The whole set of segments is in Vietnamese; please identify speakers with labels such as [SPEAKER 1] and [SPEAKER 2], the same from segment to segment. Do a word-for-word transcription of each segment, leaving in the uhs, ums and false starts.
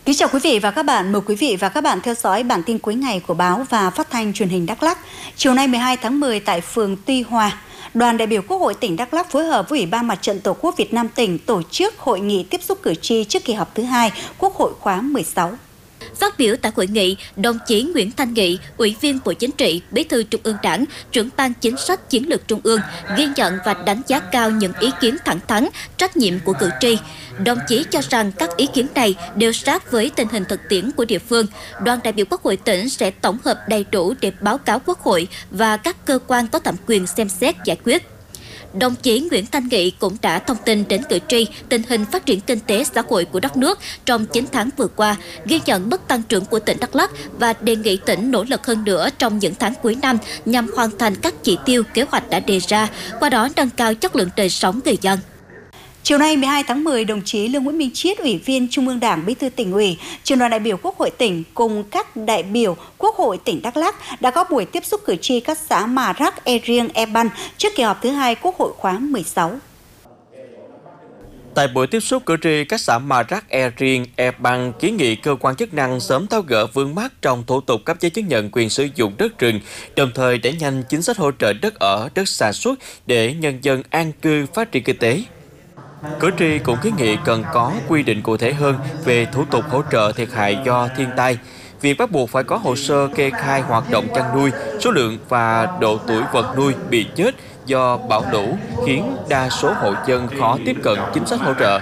[SPEAKER 1] Kính chào quý vị và các bạn, mời quý vị và các bạn theo dõi bản tin cuối ngày của báo và phát thanh truyền hình Đắk Lắk. Chiều nay mười hai tháng mười tại phường Tuy Hòa, đoàn đại biểu Quốc hội tỉnh Đắk Lắk phối hợp với Ủy ban Mặt trận Tổ quốc Việt Nam tỉnh tổ chức hội nghị tiếp xúc cử tri trước kỳ họp thứ hai Quốc hội khóa mười sáu.
[SPEAKER 2] Phát biểu tại hội nghị, đồng chí Nguyễn Thanh Nghị, Ủy viên Bộ Chính trị, Bí thư Trung ương Đảng, trưởng ban chính sách chiến lược Trung ương, ghi nhận và đánh giá cao những ý kiến thẳng thắn, trách nhiệm của cử tri. Đồng chí cho rằng các ý kiến này đều sát với tình hình thực tiễn của địa phương. Đoàn đại biểu Quốc hội tỉnh sẽ tổng hợp đầy đủ để báo cáo Quốc hội và các cơ quan có thẩm quyền xem xét giải quyết. Đồng chí Nguyễn Thanh Nghị cũng đã thông tin đến cử tri tình hình phát triển kinh tế xã hội của đất nước trong chín tháng vừa qua, ghi nhận mức tăng trưởng của tỉnh Đắk Lắk và đề nghị tỉnh nỗ lực hơn nữa trong những tháng cuối năm nhằm hoàn thành các chỉ tiêu kế hoạch đã đề ra, qua đó nâng cao chất lượng đời sống người dân.
[SPEAKER 1] Chiều nay mười hai tháng mười, đồng chí Lương Nguyễn Minh Triết, Ủy viên Trung ương Đảng, Bí thư Tỉnh ủy, Trưởng đoàn đại biểu Quốc hội tỉnh cùng các đại biểu Quốc hội tỉnh Đắk Lắk đã có buổi tiếp xúc cử tri các xã Mà Rắc, E Riêng, E Băn trước kỳ họp thứ hai Quốc hội khóa mười sáu.
[SPEAKER 3] Tại buổi tiếp xúc cử tri các xã Mà Rắc, E Riêng, E Băn kiến nghị cơ quan chức năng sớm tháo gỡ vướng mắc trong thủ tục cấp giấy chứng nhận quyền sử dụng đất rừng, đồng thời đẩy nhanh chính sách hỗ trợ đất ở, đất sản xuất để nhân dân an cư phát triển kinh tế. Cử tri cũng kiến nghị cần có quy định cụ thể hơn về thủ tục hỗ trợ thiệt hại do thiên tai. Việc bắt buộc phải có hồ sơ kê khai hoạt động chăn nuôi, số lượng và độ tuổi vật nuôi bị chết do bão lũ khiến đa số hộ dân khó tiếp cận chính sách hỗ trợ.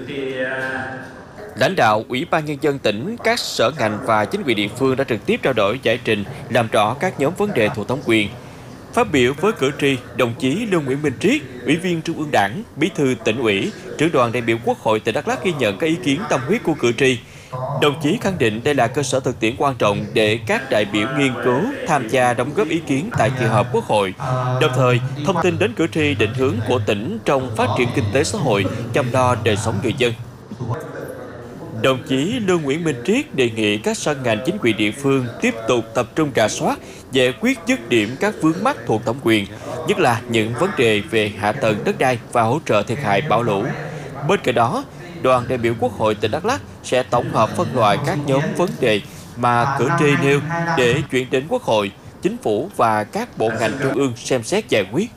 [SPEAKER 3] Lãnh đạo Ủy ban Nhân dân tỉnh, các sở ngành và chính quyền địa phương đã trực tiếp trao đổi giải trình, làm rõ các nhóm vấn đề thuộc thẩm quyền. Phát biểu với cử tri, đồng chí Lương Nguyễn Minh Triết, Ủy viên Trung ương Đảng, Bí thư Tỉnh ủy, Trưởng đoàn đại biểu Quốc hội tỉnh Đắk Lắk ghi nhận các ý kiến tâm huyết của cử tri. Đồng chí khẳng định đây là cơ sở thực tiễn quan trọng để các đại biểu nghiên cứu, tham gia đóng góp ý kiến tại kỳ họp Quốc hội, đồng thời thông tin đến cử tri định hướng của tỉnh trong phát triển kinh tế xã hội, chăm lo đời sống người dân. Đồng chí Lương Nguyễn Minh Triết đề nghị các sở ngành chính quyền địa phương tiếp tục tập trung rà soát, giải quyết dứt điểm các vướng mắc thuộc thẩm quyền, nhất là những vấn đề về hạ tầng đất đai và hỗ trợ thiệt hại bão lũ. Bên cạnh đó, đoàn đại biểu Quốc hội tỉnh Đắk Lắk sẽ tổng hợp phân loại các nhóm vấn đề mà cử tri nêu để chuyển đến Quốc hội, Chính phủ và các bộ ngành trung ương xem xét giải quyết.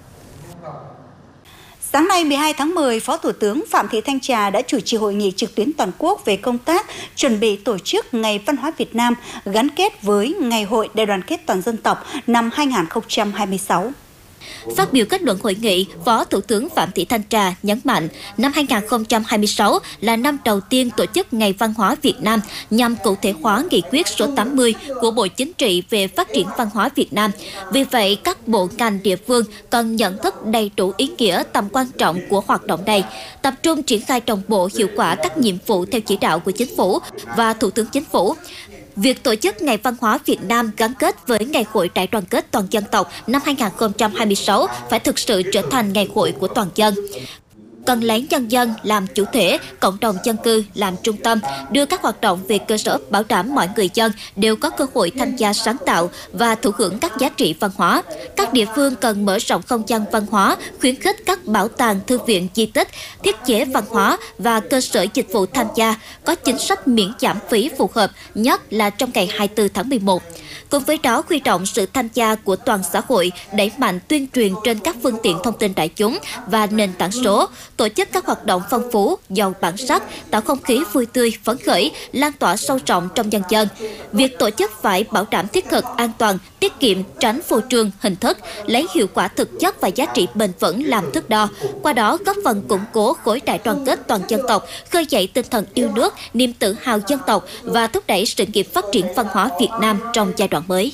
[SPEAKER 1] Sáng nay mười hai tháng mười, Phó Thủ tướng Phạm Thị Thanh Trà đã chủ trì hội nghị trực tuyến toàn quốc về công tác chuẩn bị tổ chức Ngày Văn hóa Việt Nam gắn kết với Ngày hội Đại đoàn kết toàn dân tộc năm hai nghìn không trăm hai mươi sáu.
[SPEAKER 2] Phát biểu kết luận hội nghị, Phó Thủ tướng Phạm Thị Thanh Trà nhấn mạnh, năm hai nghìn không trăm hai mươi sáu là năm đầu tiên tổ chức Ngày Văn hóa Việt Nam nhằm cụ thể hóa nghị quyết số tám mươi của Bộ Chính trị về phát triển văn hóa Việt Nam. Vì vậy, các bộ ngành địa phương cần nhận thức đầy đủ ý nghĩa tầm quan trọng của hoạt động này, tập trung triển khai đồng bộ hiệu quả các nhiệm vụ theo chỉ đạo của Chính phủ và Thủ tướng Chính phủ. Việc tổ chức Ngày Văn hóa Việt Nam gắn kết với Ngày hội Đại đoàn kết toàn dân tộc năm hai nghìn không trăm hai mươi sáu phải thực sự trở thành ngày hội của toàn dân. Cần lấy nhân dân làm chủ thể, cộng đồng dân cư làm trung tâm, đưa các hoạt động về cơ sở bảo đảm mọi người dân đều có cơ hội tham gia sáng tạo và thụ hưởng các giá trị văn hóa. Các địa phương cần mở rộng không gian văn hóa, khuyến khích các bảo tàng, thư viện, di tích, thiết chế văn hóa và cơ sở dịch vụ tham gia, có chính sách miễn giảm phí phù hợp, nhất là trong ngày hai mươi tư tháng mười một. Cùng với đó, huy động sự tham gia của toàn xã hội, đẩy mạnh tuyên truyền trên các phương tiện thông tin đại chúng và nền tảng số, tổ chức các hoạt động phong phú, giàu bản sắc, tạo không khí vui tươi, phấn khởi, lan tỏa sâu rộng trong nhân dân. Việc tổ chức phải bảo đảm thiết thực, an toàn, tiết kiệm, tránh phô trương, hình thức, lấy hiệu quả thực chất và giá trị bền vững làm thước đo. Qua đó, góp phần củng cố khối đại đoàn kết toàn dân tộc, khơi dậy tinh thần yêu nước, niềm tự hào dân tộc và thúc đẩy sự nghiệp phát triển văn hóa Việt Nam trong giai đoạn mới.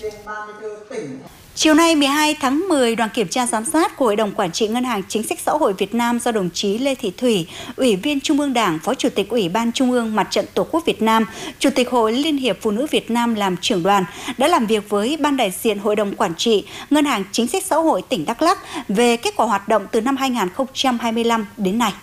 [SPEAKER 1] Chiều nay mười hai tháng mười, đoàn kiểm tra giám sát của Hội đồng Quản trị Ngân hàng Chính sách Xã hội Việt Nam do đồng chí Lê Thị Thủy, Ủy viên Trung ương Đảng, Phó Chủ tịch Ủy ban Trung ương Mặt trận Tổ quốc Việt Nam, Chủ tịch Hội Liên hiệp Phụ nữ Việt Nam làm trưởng đoàn, đã làm việc với Ban đại diện Hội đồng Quản trị Ngân hàng Chính sách Xã hội tỉnh Đắk Lắk về kết quả hoạt động từ năm hai nghìn không trăm hai mươi lăm đến nay.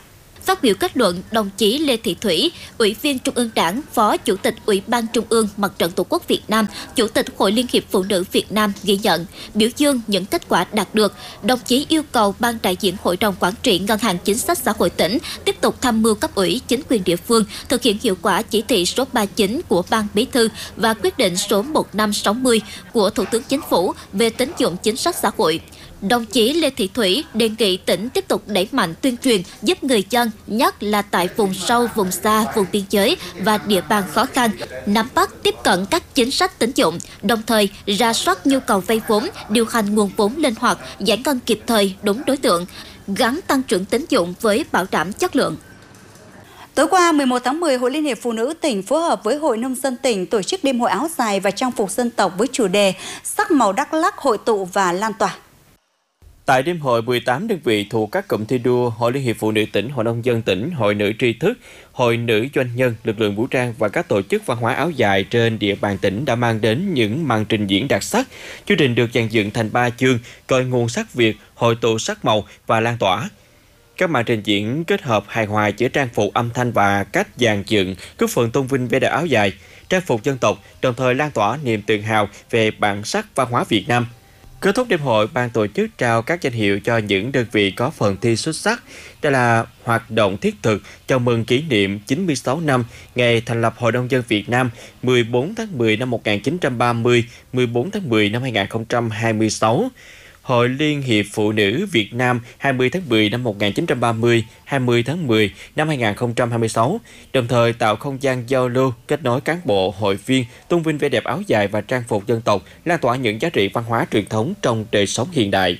[SPEAKER 2] Phát biểu kết luận, đồng chí Lê Thị Thủy, Ủy viên Trung ương Đảng, Phó Chủ tịch Ủy ban Trung ương Mặt trận Tổ quốc Việt Nam, Chủ tịch Hội Liên hiệp Phụ nữ Việt Nam ghi nhận, biểu dương những kết quả đạt được. Đồng chí yêu cầu Ban đại diện Hội đồng Quản trị Ngân hàng Chính sách Xã hội tỉnh tiếp tục tham mưu cấp ủy, chính quyền địa phương thực hiện hiệu quả chỉ thị số ba mươi chín của Ban Bí thư và quyết định số một nghìn năm trăm sáu mươi của Thủ tướng Chính phủ về tín dụng chính sách xã hội. Đồng chí Lê Thị Thủy đề nghị tỉnh tiếp tục đẩy mạnh tuyên truyền giúp người dân, nhất là tại vùng sâu, vùng xa, vùng biên giới và địa bàn khó khăn, nắm bắt tiếp cận các chính sách tín dụng, đồng thời rà soát nhu cầu vay vốn, điều hành nguồn vốn linh hoạt, giải ngân kịp thời đúng đối tượng, gắn tăng trưởng tín dụng với bảo đảm chất lượng.
[SPEAKER 1] Tối qua mười một tháng mười, Hội Liên hiệp Phụ nữ tỉnh phối hợp với Hội Nông dân tỉnh tổ chức đêm hội áo dài và trang phục dân tộc với chủ đề Sắc màu Đắk Lắk hội tụ và lan tỏa.
[SPEAKER 3] Tại đêm hội, mười tám đơn vị thuộc các cụm thi đua Hội Liên hiệp Phụ nữ tỉnh, Hội Nông dân tỉnh, Hội Nữ tri thức, Hội Nữ doanh nhân, lực lượng vũ trang và các tổ chức văn hóa áo dài trên địa bàn tỉnh đã mang đến những màn trình diễn đặc sắc. Chương trình được dàn dựng thành ba chương: cội nguồn sắc Việt, hội tụ sắc màu và lan tỏa. Các màn trình diễn kết hợp hài hòa giữa trang phục, âm thanh và cách dàn dựng, góp phần tôn vinh vẻ đẹp áo dài, trang phục dân tộc, đồng thời lan tỏa niềm tự hào về bản sắc văn hóa Việt Nam. Kết thúc đêm hội, ban tổ chức trao các danh hiệu cho những đơn vị có phần thi xuất sắc. Đây là hoạt động thiết thực chào mừng kỷ niệm chín mươi sáu năm ngày thành lập Hội Nông dân Việt Nam mười bốn tháng mười năm một nghìn chín trăm ba mươi, mười bốn tháng mười năm hai nghìn không trăm hai mươi sáu. Hội Liên hiệp Phụ nữ Việt Nam hai mươi tháng mười năm một nghìn chín trăm ba mươi, hai mươi tháng mười năm hai nghìn không trăm hai mươi sáu, đồng thời tạo không gian giao lưu, kết nối cán bộ, hội viên, tôn vinh vẻ đẹp áo dài và trang phục dân tộc, lan tỏa những giá trị văn hóa truyền thống trong đời sống hiện đại.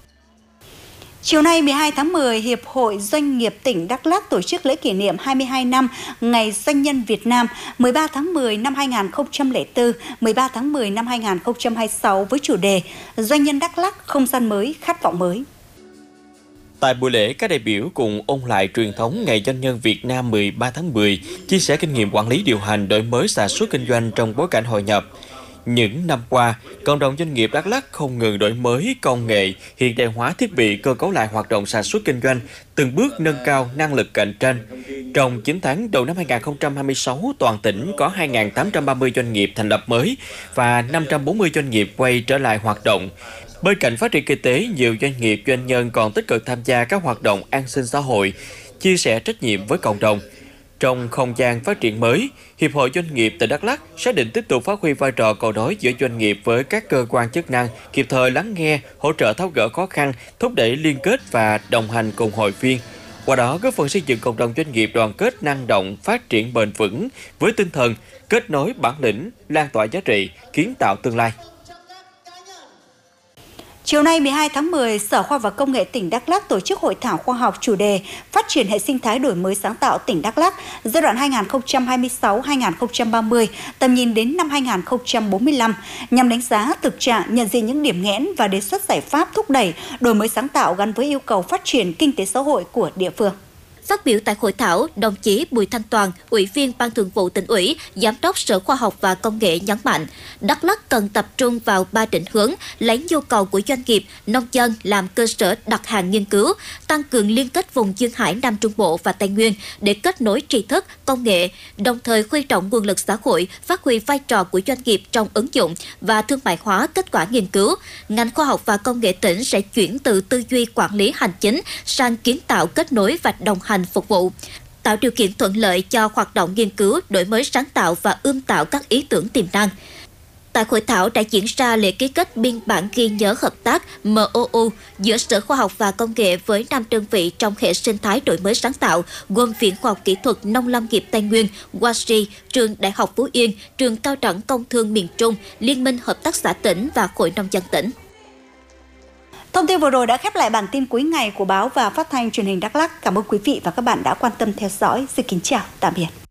[SPEAKER 1] Chiều nay mười hai tháng mười, Hiệp hội Doanh nghiệp tỉnh Đắk Lắk tổ chức lễ kỷ niệm hai mươi hai năm Ngày Doanh nhân Việt Nam mười ba tháng mười năm hai nghìn không trăm lẻ bốn, mười ba tháng mười năm hai nghìn không trăm hai mươi sáu với chủ đề Doanh nhân Đắk Lắk, không gian mới, khát vọng mới.
[SPEAKER 3] Tại buổi lễ, các đại biểu cùng ôn lại truyền thống Ngày Doanh nhân Việt Nam mười ba tháng mười, chia sẻ kinh nghiệm quản lý điều hành, đổi mới sản xuất kinh doanh trong bối cảnh hội nhập. Những năm qua, cộng đồng doanh nghiệp Đắk Lắk không ngừng đổi mới công nghệ, hiện đại hóa thiết bị, cơ cấu lại hoạt động sản xuất kinh doanh, từng bước nâng cao năng lực cạnh tranh. Trong chín tháng đầu năm hai nghìn không trăm hai mươi sáu, toàn tỉnh có hai nghìn tám trăm ba mươi doanh nghiệp thành lập mới và năm trăm bốn mươi doanh nghiệp quay trở lại hoạt động. Bên cạnh phát triển kinh tế, nhiều doanh nghiệp doanh nhân còn tích cực tham gia các hoạt động an sinh xã hội, chia sẻ trách nhiệm với cộng đồng. Trong không gian phát triển mới, Hiệp hội Doanh nghiệp tỉnh Đắk Lắk xác định tiếp tục phát huy vai trò cầu nối giữa doanh nghiệp với các cơ quan chức năng, kịp thời lắng nghe, hỗ trợ tháo gỡ khó khăn, thúc đẩy liên kết và đồng hành cùng hội viên. Qua đó, góp phần xây dựng cộng đồng doanh nghiệp đoàn kết, năng động, phát triển bền vững với tinh thần kết nối bản lĩnh, lan tỏa giá trị, kiến tạo tương lai.
[SPEAKER 1] Chiều nay mười hai tháng mười, Sở Khoa học và Công nghệ tỉnh Đắk Lắk tổ chức hội thảo khoa học chủ đề Phát triển hệ sinh thái đổi mới sáng tạo tỉnh Đắk Lắk giai đoạn hai nghìn không trăm hai mươi sáu đến hai nghìn không trăm ba mươi, tầm nhìn đến năm hai nghìn không trăm bốn mươi lăm, nhằm đánh giá thực trạng, nhận diện những điểm nghẽn và đề xuất giải pháp thúc đẩy đổi mới sáng tạo gắn với yêu cầu phát triển kinh tế xã hội của địa phương.
[SPEAKER 2] Phát biểu tại hội thảo, đồng chí Bùi Thanh Toàn, Ủy viên Ban Thường vụ Tỉnh ủy, Giám đốc Sở Khoa học và Công nghệ nhấn mạnh, Đắk Lắk cần tập trung vào ba định hướng, lấy nhu cầu của doanh nghiệp, nông dân làm cơ sở đặt hàng nghiên cứu, tăng cường liên kết vùng Duyên Hải, Nam Trung Bộ và Tây Nguyên để kết nối tri thức, công nghệ, đồng thời huy động nguồn lực xã hội, phát huy vai trò của doanh nghiệp trong ứng dụng và thương mại hóa kết quả nghiên cứu. Ngành khoa học và công nghệ tỉnh sẽ chuyển từ tư duy quản lý hành chính sang kiến tạo, kết nối và đồng hành phục vụ, tạo điều kiện thuận lợi cho hoạt động nghiên cứu, đổi mới sáng tạo và ươm tạo các ý tưởng tiềm năng. Tại hội thảo đã diễn ra lễ ký kết biên bản ghi nhớ hợp tác M O U giữa Sở Khoa học và Công nghệ với năm đơn vị trong hệ sinh thái đổi mới sáng tạo, gồm Viện Khoa học Kỹ thuật Nông lâm nghiệp Tây Nguyên, W A S I, Trường Đại học Phú Yên, Trường Cao đẳng Công thương miền Trung, Liên minh Hợp tác xã tỉnh và Hội Nông dân tỉnh.
[SPEAKER 1] Thông tin vừa rồi đã khép lại bản tin cuối ngày của báo và phát thanh truyền hình Đắk Lắk. Cảm ơn quý vị và các bạn đã quan tâm theo dõi. Xin kính chào, tạm biệt.